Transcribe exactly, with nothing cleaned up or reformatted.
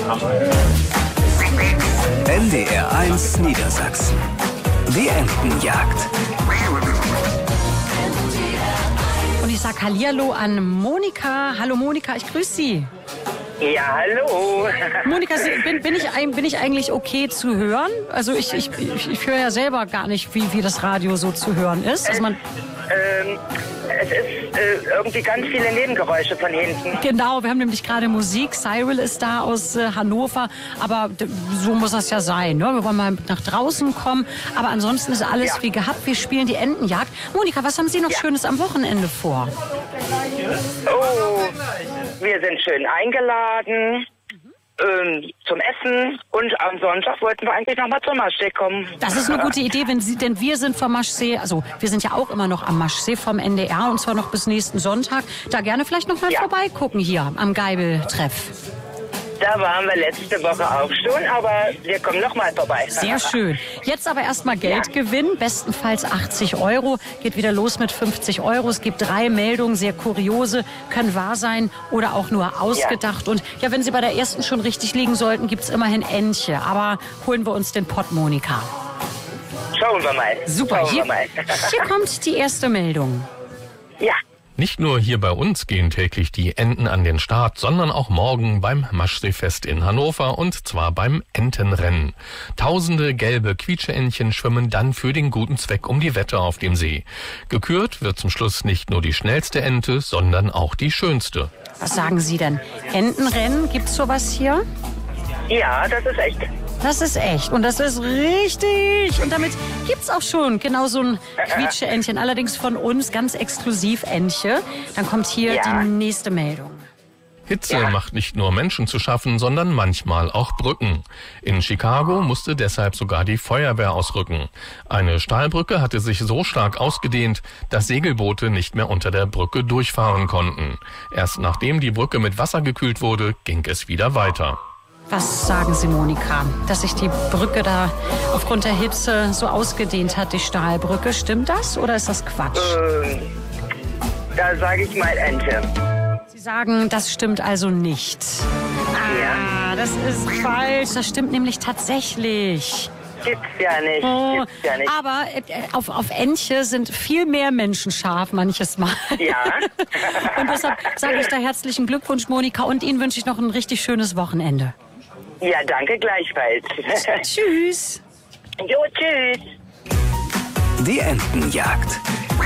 N D R eins Niedersachsen. Die Entenjagd. Und ich sag Hallihallo an Monika. Hallo Monika, ich grüße Sie. Ja, hallo. Monika, bin, bin, ich, bin ich eigentlich okay zu hören? Also ich, ich, ich, ich höre ja selber gar nicht, wie, wie das Radio so zu hören ist. Also man ähm, es ist äh, irgendwie ganz viele Nebengeräusche von hinten. Genau, wir haben nämlich gerade Musik. Cyril ist da aus äh, Hannover. Aber d- so muss das ja sein. Ne? Wir wollen mal nach draußen kommen. Aber ansonsten ist alles Ja. wie gehabt. Wir spielen die Entenjagd. Monika, was haben Sie noch Ja. Schönes am Wochenende vor? Oh, wir sind schön eingeladen ähm, zum Essen und am Sonntag wollten wir eigentlich nochmal zum Maschsee kommen. Das ist eine gute Idee, wenn Sie, denn wir sind vom Maschsee, also wir sind ja auch immer noch am Maschsee vom N D R und zwar noch bis nächsten Sonntag. Da gerne vielleicht noch mal Ja. vorbeigucken hier am Geibel-Treff. Da waren wir letzte Woche auch schon, aber wir kommen nochmal vorbei. Sehr schön. Jetzt aber erstmal Geld Ja. gewinnen, bestenfalls achtzig Euro. Geht wieder los mit fünfzig Euro. Es gibt drei Meldungen, sehr kuriose, können wahr sein oder auch nur ausgedacht. Und ja, wenn Sie bei der ersten schon richtig liegen sollten, gibt's immerhin Entche. Aber holen wir uns den Pott, Monika. Schauen wir mal. Super, Schauen hier, wir mal. hier kommt die erste Meldung. Ja. Nicht nur hier bei uns gehen täglich die Enten an den Start, sondern auch morgen beim Maschseefest in Hannover und zwar beim Entenrennen. Tausende gelbe Quietscheentchen schwimmen dann für den guten Zweck um die Wette auf dem See. Gekürt wird zum Schluss nicht nur die schnellste Ente, sondern auch die schönste. Was sagen Sie denn? Entenrennen, gibt's sowas hier? Ja, das ist echt. Das ist echt und das ist richtig. Und damit gibt's auch schon genau so ein Quietscheentchen, allerdings von uns ganz exklusiv Entche. Dann kommt hier Ja. die nächste Meldung. Hitze Ja. macht nicht nur Menschen zu schaffen, sondern manchmal auch Brücken. In Chicago musste deshalb sogar die Feuerwehr ausrücken. Eine Stahlbrücke hatte sich so stark ausgedehnt, dass Segelboote nicht mehr unter der Brücke durchfahren konnten. Erst nachdem die Brücke mit Wasser gekühlt wurde, ging es wieder weiter. Was sagen Sie, Monika? Dass sich die Brücke da aufgrund der Hitze so ausgedehnt hat, die Stahlbrücke. Stimmt das oder ist das Quatsch? Ähm, da sage ich mal Ente. Sie sagen, das stimmt also nicht. Ah, das ist falsch. Das stimmt nämlich tatsächlich. Gibt's ja nicht. Oh, Gibt's ja nicht. aber äh, auf, auf Entche sind viel mehr Menschen scharf manches Mal. Ja. Und deshalb sage ich da herzlichen Glückwunsch, Monika. Und Ihnen wünsche ich noch ein richtig schönes Wochenende. Ja, danke gleichfalls. Tschüss. Jo, tschüss. Die Entenjagd.